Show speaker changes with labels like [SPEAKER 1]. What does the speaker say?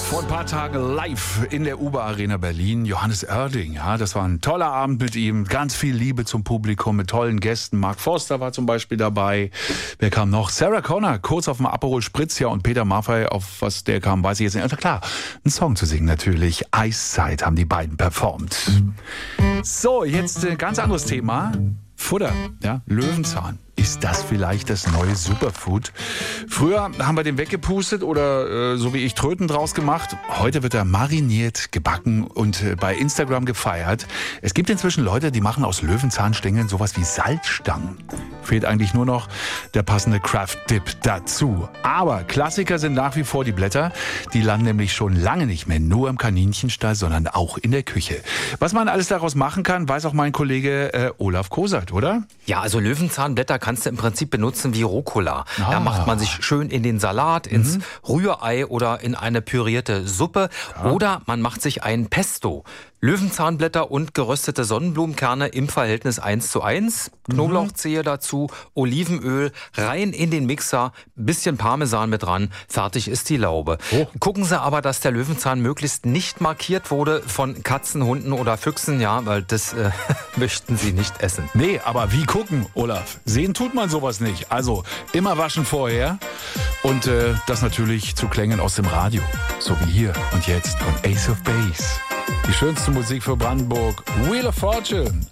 [SPEAKER 1] Vor ein paar Tagen live in der UBA Arena Berlin. Johannes Oerding, ja, das war ein toller Abend mit ihm. Ganz viel Liebe zum Publikum mit tollen Gästen. Mark Forster war zum Beispiel dabei. Wer kam noch? Sarah Connor, kurz auf dem Aperol Spritz, ja, und Peter Maffay, auf was der kam, weiß ich jetzt nicht. Also klar, einen Song zu singen natürlich. Eiszeit haben die beiden performt. So, jetzt ein ganz anderes Thema. Futter, ja, Löwenzahn. Ist das vielleicht das neue Superfood? Früher haben wir den weggepustet oder so wie ich Tröten draus gemacht. Heute wird er mariniert, gebacken und bei Instagram gefeiert. Es gibt inzwischen Leute, die machen aus Löwenzahnstängeln sowas wie Salzstangen. Fehlt eigentlich nur noch der passende Craft-Dip dazu. Aber Klassiker sind nach wie vor die Blätter. Die landen nämlich schon lange nicht mehr nur im Kaninchenstall, sondern auch in der Küche. Was man alles daraus machen kann, weiß auch mein Kollege Olaf Kosert, oder?
[SPEAKER 2] Ja, also Löwenzahnblätter kannst du im Prinzip benutzen wie Rucola. Da macht man sich schön in den Salat, ins Rührei oder in eine pürierte Suppe. Ja. Oder man macht sich ein Pesto. Löwenzahnblätter und geröstete Sonnenblumenkerne im Verhältnis 1:1. Knoblauchzehe dazu, Olivenöl, rein in den Mixer, bisschen Parmesan mit dran, fertig ist die Laube. Oh. Gucken Sie aber, dass der Löwenzahn möglichst nicht markiert wurde von Katzen, Hunden oder Füchsen, ja, weil das möchten Sie nicht essen.
[SPEAKER 1] Nee, aber wie gucken, Olaf? Sehen tut man sowas nicht. Also immer waschen vorher und das natürlich zu Klängen aus dem Radio. So wie hier und jetzt von Ace of Base. Die schönste Musik für Brandenburg. Wheel of Fortune.